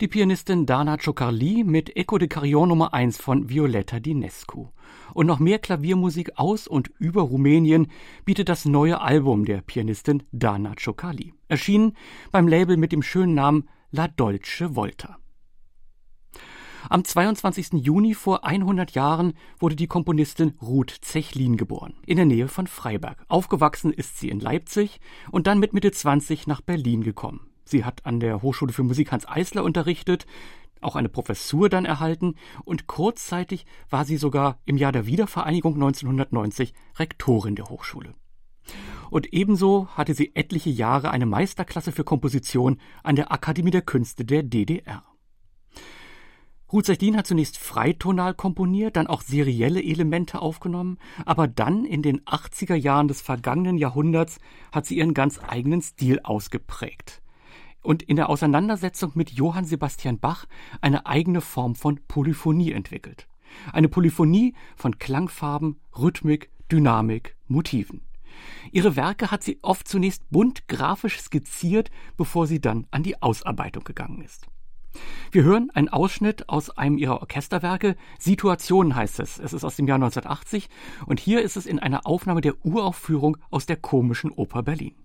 Die Pianistin Dana Ciocarlie mit Eco de Carillon Nummer 1 von Violetta Dinescu. Und noch mehr Klaviermusik aus und über Rumänien bietet das neue Album der Pianistin Dana Ciocarlie. Erschienen beim Label mit dem schönen Namen La Dolce Volta. Am 22. Juni vor 100 Jahren wurde die Komponistin Ruth Zechlin geboren, in der Nähe von Freiberg. Aufgewachsen ist sie in Leipzig und dann mit Mitte 20 nach Berlin gekommen. Sie hat an der Hochschule für Musik Hanns Eisler unterrichtet, auch eine Professur dann erhalten und kurzzeitig war sie sogar im Jahr der Wiedervereinigung 1990 Rektorin der Hochschule. Und ebenso hatte sie etliche Jahre eine Meisterklasse für Komposition an der Akademie der Künste der DDR. Ruth Zechlin hat zunächst freitonal komponiert, dann auch serielle Elemente aufgenommen, aber dann in den 80er Jahren des vergangenen Jahrhunderts hat sie ihren ganz eigenen Stil ausgeprägt und in der Auseinandersetzung mit Johann Sebastian Bach eine eigene Form von Polyphonie entwickelt. Eine Polyphonie von Klangfarben, Rhythmik, Dynamik, Motiven. Ihre Werke hat sie oft zunächst bunt grafisch skizziert, bevor sie dann an die Ausarbeitung gegangen ist. Wir hören einen Ausschnitt aus einem ihrer Orchesterwerke. Situation heißt es. Es ist aus dem Jahr 1980 und hier ist es in einer Aufnahme der Uraufführung aus der Komischen Oper Berlin.